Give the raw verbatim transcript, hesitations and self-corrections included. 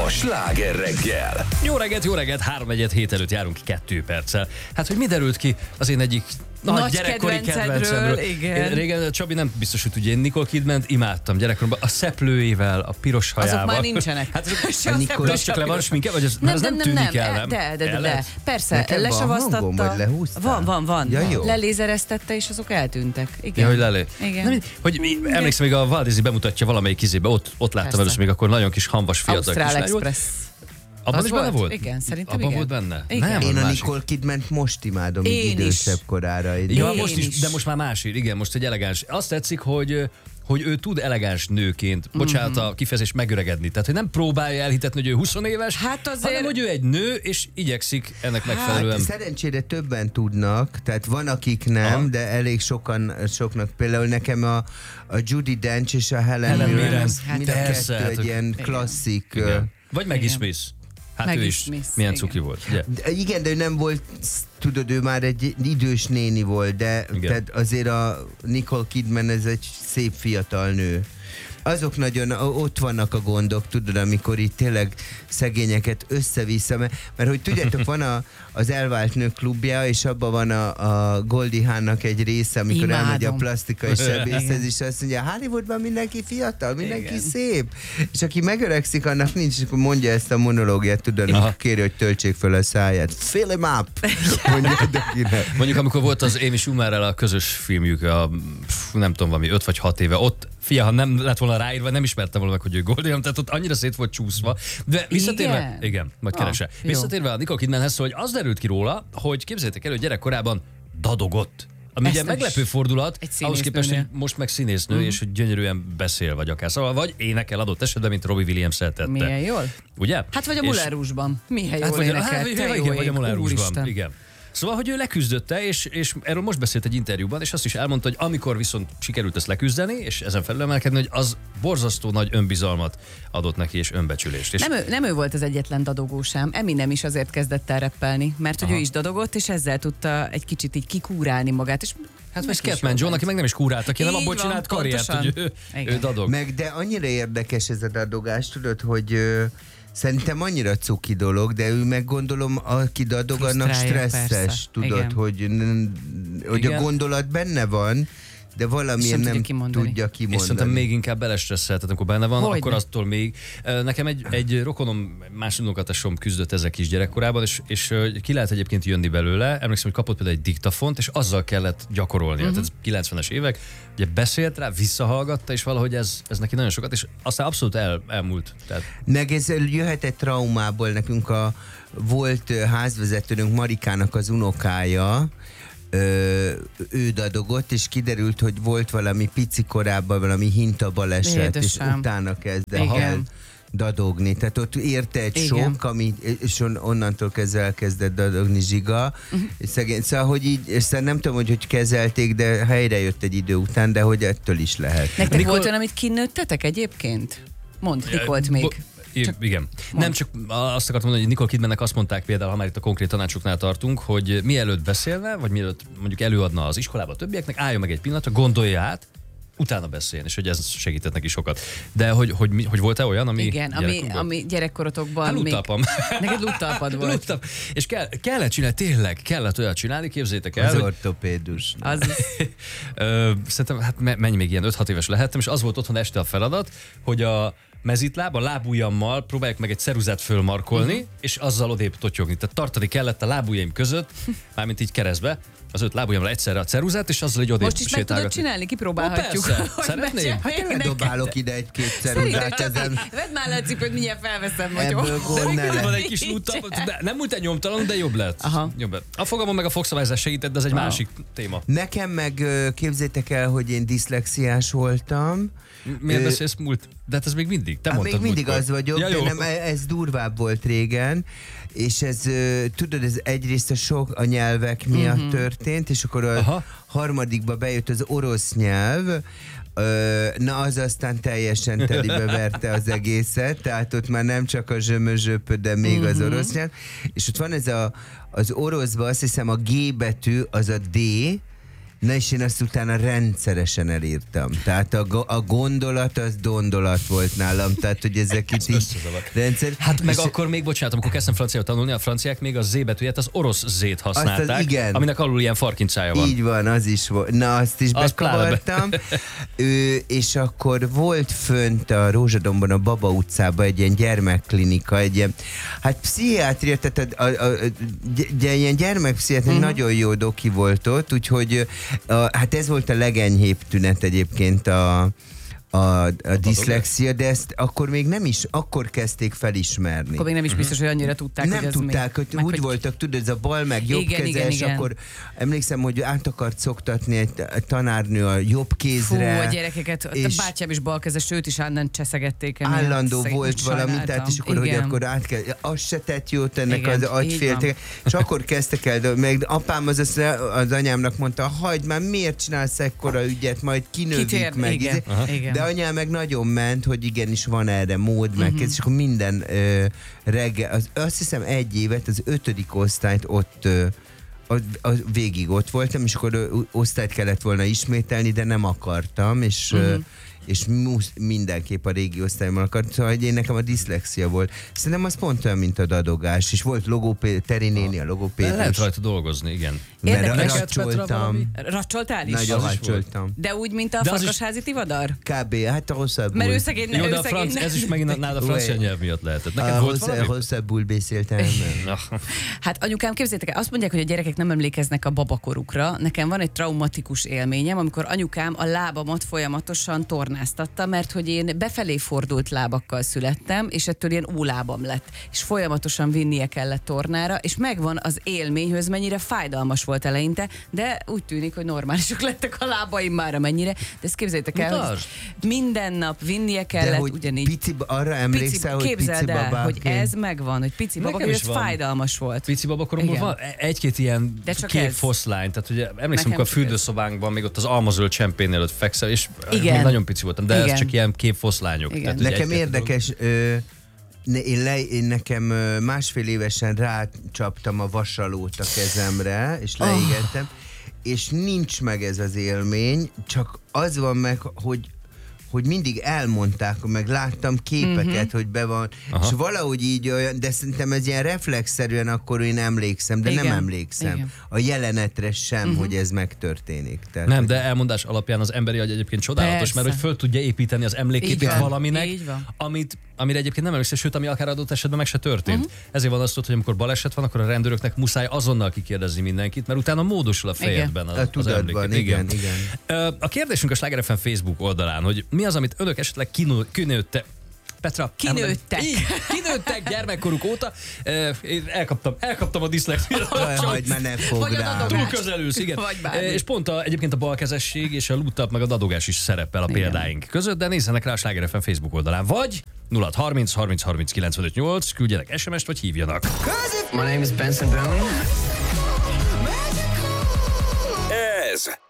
Sláger reggel. Jó reggelt, jó reggelt, három egyet hét előtt járunk kettő perccel. Hát, hogy mi derült ki az én egyik nagy, nagy gyerekkori kedvencemről. Igen. Régen Csabi nem biztos, hogy tudja, én Nicole Kidmant imádtam gyerekkoromban. A szeplőjével, a piros hajával. Azok már nincsenek. Hát azok, a Nicole, az csak le van sminke, vagy az nem, az nem, nem tűnik nem, el, nem? De, de, de, el de. Persze, nekem lesavaztatta. van hangom, vagy lehúztál? Van, van, van. Ja, jó. Lelézereztette, és azok eltűntek. Igen. Ja, hogy lelé. Igen. Nem, hogy mi, emlékszem, még a Valdézi bemutatja valamelyik izébe, ott, ott láttam Persze. először még akkor nagyon kis hamvas fiatal Ausztrál kislány volt. Express. Abban Az is benne volt? volt? Igen, szerintem Abban igen. volt benne? Igen. Nem, Én a másik. Nicole Kidmant most imádom, Én így is. idősebb korára. Ja, Én most is, is. de most már más ír, igen, most egy elegáns. Azt tetszik, hogy hogy ő tud elegáns nőként, bocsánat a kifejezés, megöregedni. Tehát, hogy nem próbálja elhitetni, hogy ő húsz éves, Hát azért- hanem, hogy ő egy nő, és igyekszik ennek megfelelően. Hát szerencsére többen tudnak, tehát van akik nem, Aha. de elég sokan, soknak. Például nekem a, a Judi Dench és a Helen, Helen Mirren, Mirren, mind hát a persze, kettő hát, egy hogy- ilyen klasszik. Igen. Vagy Maggie Igen. Smith. Hát Maggie ő is Smith, milyen igen. cuki volt. Ugye? De igen, de ő nem volt, tudod, ő már egy idős néni volt, de Igen. tehát azért a Nicole Kidman ez egy szép fiatal nő. Azok nagyon, ott vannak a gondok, tudod, amikor itt tényleg szegényeket össze-vissza, mert, mert hogy tudjátok, van a, az Elvált Nők klubja, és abban van a, a Goldie Hawnnak egy része, amikor Imádom. elmegy a plastikai sebészhez, Igen. és azt mondja, Hollywoodban mindenki fiatal, mindenki Igen. szép, és aki megöregszik, annak nincs, és akkor mondja ezt a monológiát, tudod, Aha. amikor kéri, hogy töltsék föl a száját. Fill him up! Mondja akinek. Mondjuk, amikor volt az Amy Schumerrel a közös filmjük, a, pff, nem tudom, valami öt vagy hat éve, ott, fia, ha nem lett volna ráírva, nem ismertem volna meg, hogy ő Goldie, tehát ott annyira szét volt csúszva. De visszatérve, igen, Igen? igen majd Ah, keresel. jó. Visszatérve a Nicole Kidmanhez, hogy az derült ki róla, hogy képzeljétek el, hogy gyerekkorában dadogott. Ami Ezt ugye nem meglepő is. fordulat, Egy ahhoz képest, hogy színésznőnél. most meg színésznő, uh-huh. és hogy gyönyörűen beszél, vagy akár szóval, vagy énekel adott esetben, mint Robbie Williams-el tette. Milyen jól? Ugye? Hát vagy a És- Moulin Rouge-ban. Milyen Hát jól vagy, énekelt. hát, Te vagy, jó igen, vagy a ég, Moulin Rouge-ban. úristen. Igen. Szóval, hogy ő leküzdötte, és, és erről most beszélt egy interjúban, és azt is elmondta, hogy amikor viszont sikerült ezt leküzdeni, és ezen felül emelkedni, hogy az borzasztó nagy önbizalmat adott neki, és önbecsülést. És Nem ő, nem ő volt az egyetlen dadogó sem. Eminem is azért kezdett el reppelni, mert hogy Aha. ő is dadogott, és ezzel tudta egy kicsit így kikúrálni magát. És hát vagy neki is Scatman jól John, ment. aki meg nem is kúrálta ki, nem Így abból van, csinált karriert, pontosan. hogy ő, Igen. ő dadog. Meg de annyira érdekes ez a dadogás, tudod, hogy ö, szerintem annyira cuki dolog, de ő meg gondolom, aki dadog, annak Frusztrálja, stresszes, persze. tudod, Igen. hogy, n- hogy a Igen. gondolat benne van, de valamilyen Sem nem tudja kimondani. tudja És kimondani. szerintem még inkább belestresszeltet, amikor benne van, Hogyne. akkor attól még. Nekem egy, egy rokonom, más unokatesom küzdött ezek is gyerekkorában, és, és ki lehet egyébként jönni belőle. Emlékszem, hogy kapott például egy diktafont, és azzal kellett gyakorolni. Uh-huh. Tehát ez kilencvenes évek, ugye beszélt rá, visszahallgatta, és valahogy ez, ez neki nagyon sokat, és aztán abszolút el, elmúlt. Tehát Meg ez jöhet egy traumából, nekünk a volt ö, házvezetőnünk Marikának az unokája, Ö, ő dadogott, és kiderült, hogy volt valami pici korában valami hintabaleset, és Édesem. utána kezdett Igen. el dadogni. Tehát ott érte egy Igen. sok, ami, és on, onnantól kezdve elkezdett dadogni zsiga. Uh-huh. És szegény, szóval, hogy így, és szóval nem tudom, hogy hogy kezelték, de helyre jött egy idő után, de hogy ettől is lehet. Nektek Mikor- volt olyan, amit kinőttetek egyébként? Mondd, mik volt még? Bo- I- Csak igen. Nem csak azt akartam mondani, hogy Nicole Kidmannek azt mondták például, ha már itt a konkrét tanácsoknál tartunk, hogy mielőtt beszélne, vagy mielőtt mondjuk előadna az iskolába a többieknek, álljon meg egy pillanatra, gondolja át, utána beszéljen, és hogy ez segített neki sokat. De hogy, hogy, mi- hogy volt-e olyan, ami Igen, ami, gyerekkorban? ami gyerekkorotokban Hát még... luttalpam. Neked luttalpad volt. Luttam. És kell, kellett csinálni, tényleg kellett olyat csinálni, képzétek el, Az hogy ortopédus. Az, Ö, szerintem, hát me- mennyi még ilyen öt-hat éves lehettem, és az volt otthon este a feladat, hogy a mezitláb, a lábujjammal próbáljuk meg egy ceruzát fölmarkolni, uh-huh. és azzal odébb totyogni. Tehát tartani kellett a lábujjaim között, mármint így keresztbe, az öt lábujjamra egyszerre a ceruzát, és azzal egy odébb most is meg tudod sétálgatni. csinálni? Kipróbálhatjuk. Ó, persze. hogy Szeretném? mecse- Hát én neked. dobálok ide egy-két Szerintem ceruzát csak ezen. így, vedd már le a cipőt, mindjárt felveszem, hogy Ebből jó. gond ne Van legyen. egy kis lúttal, de nem múlt egy nyomtalan, de jobb lett. Aha. Jobb lett. A fogamon meg a fogszabályzás segített, de ez egy Aha. másik téma. Nekem meg ö, képzétek el, hogy én diszlexiás voltam. Miért Ö, beszélsz múlt? De hát ez még mindig. Te Hát mondtad még mindig múltkor. az vagyok, Ja, de jó. nem, ez durvább volt régen, és ez, ö, tudod, ez egyrészt a sok a nyelvek miatt Mhm. történt, és akkor a Aha. harmadikba bejött az orosz nyelv, Ö, na az aztán teljesen telibe verte az egészet, tehát ott már nem csak a zsömözsöpö, de még az orosz nyelv, és ott van ez a, az oroszban azt hiszem a G betű, az a D, Na és én azt utána rendszeresen elírtam. Tehát a, go- a gondolat az dondolat volt nálam, tehát hogy ezek itt így rendszer. Hát meg és akkor még, bocsánat, amikor kezdtem franciául tanulni, a franciák még a Z betűjét, az orosz Z-t használták, az, igen. aminek alul ilyen farkincája van. Így van, az is volt. Na, azt is Az bekavartam. Ő, és akkor volt fönt a Rózsadombon, a Baba utcában egy ilyen gyermekklinika, egy ilyen, hát pszichiátria, tehát a, a, a, a, gy- ilyen gyermekpszichiátria uh-huh. nagyon jó doki volt ott, úgyhogy a, hát ez volt a legenyhébb tünet egyébként a A, a diszlexia, de ezt akkor még nem is, akkor kezdték felismerni. Akkor még nem is biztos, hogy annyira tudták, nem hogy ez tudták, még, hogy meg, úgy hogy... voltak, tudod, ez a bal meg jobb Igen, kezes, igen, igen. akkor emlékszem, hogy át akart szoktatni egy tanárnő a jobb kézre. Fú, a gyerekeket, a bátyám is balkezes, őt is ánnen cseszegették. Állandó volt valami, tehát és akkor, hogy akkor át kell, az se tett jót ennek igen, az agyféltek, és akkor kezdtek el, de meg apám az, az, az anyámnak mondta, hagyd már, miért csinálsz ekkora ügyet, majd kinövik Kitér, meg. igen, igen. De anyám meg nagyon ment, hogy igenis van erre mód, meg uh-huh. és akkor minden ö, reggel, az, azt hiszem egy évet, az ötödik osztályt ott ö, az, az végig ott voltam, és akkor ö, osztályt kellett volna ismételni, de nem akartam, és uh-huh. ö, és musz, mindenképp a régi osztályommal akart, szóval én nekem a diszlexia volt. Szerintem az pont olyan, mint a dadogás, és volt logopéd, Teri néni a logopédus. Lehet rajta dolgozni, igen. Mert racsoltam. Racsoltál is? Nagyon racsoltam. De úgy, mint a de farkasházi tivadar? Kb. Hát a rosszabbul. Mert ő szegény, jó, de ő a franc, ez is megint nálad a francia nyelv miatt lehetett. Neked a volt rossz, valami? rosszabbul beszéltem. Hát anyukám, képzeljétek el, azt mondják, hogy a gyerekek nem emlékeznek a babakorukra. Nekem van egy traumatikus élményem, amikor anyukám a lábamat folyamatosan tornáztatta, mert hogy én befelé fordult lábakkal születtem, és ettől ilyen ólábam lett. És folyamatosan vinnie kellett tornára, és megvan az élményhöz, mennyire fájdalmas volt eleinte, de úgy tűnik, hogy normálisok lettek a lábaim már amennyire. De ezt képzeljétek el, hogy minden nap vinnie kellett, de hogy ugyanígy. Pici, arra emlékszel, pici, hogy pici el, babák? hogy ez megvan, hogy pici babak, hogy ez van. Fájdalmas volt. Pici babakoromban van egy-két ilyen kép ez. foszlány, tehát ugye emlékszem, hogy a fürdőszobánkban még ott az almazöld csempén előtt fekszel, és igen. még nagyon pici voltam, de igen. ez csak ilyen képfoszlányok. Tehát, nekem érdekes, ö, ne, én, le, én nekem ö, másfél évesen rácsaptam a vasalót a kezemre, és leégettem, oh. és nincs meg ez az élmény, csak az van meg, hogy hogy mindig elmondták, meg láttam képeket, uh-huh. hogy be van, aha. és valahogy így olyan, de szerintem ez ilyen reflexzerűen akkor én emlékszem, de igen. nem emlékszem igen. a jelenetre sem, uh-huh. hogy ez megtörténik. Tehát, nem, hogy... de elmondás alapján az emberi agy egyébként csodálatos, persze. mert hogy föl tudja építeni az emléképét valaminek, amit, amire egyébként nem emlékszel, sőt, ami akár adott esetben meg se történt. Uh-huh. Ezért van azt, hogy amikor baleset van, akkor a rendőröknek muszáj azonnal kikérdezni mindenkit, mert utána módosul a fejedben az, a az emlékép. Igen, igen. igen. A kérdésünk a Sláger ef em Facebook oldalán, hogy mi az, amit önök esetleg kinőtte. Petra, kinőttek. Így, kinőttek gyermekkoruk óta. Én elkaptam, elkaptam a diszlexiát. Hogy már ne fog rá. Túl közelülsz, igen. És pont a, egyébként a balkezesség és a loot-up meg a dadogás is szerepel a igen. példáink között, de nézzenek rá a Sláger ef em Facebook oldalán, vagy nulla harminc harminc harminc kilencvenöt nyolc, küldjenek es em est, vagy hívjanak. My name is Benson Boone. Ez